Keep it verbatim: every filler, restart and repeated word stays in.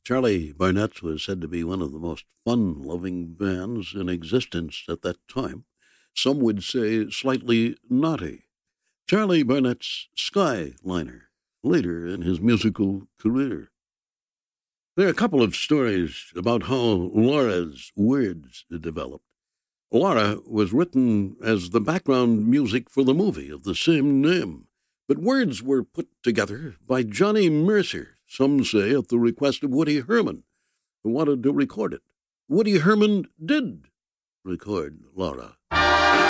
Charlie Barnett's was said to be one of the most fun-loving bands in existence at that time. Some would say slightly naughty. Charlie Barnett's Skyliner, later in his musical career. There are a couple of stories about how Laura's words developed. Laura was written as the background music for the movie of the same name, but words were put together by Johnny Mercer, some say at the request of Woody Herman, who wanted to record it. Woody Herman did record Laura.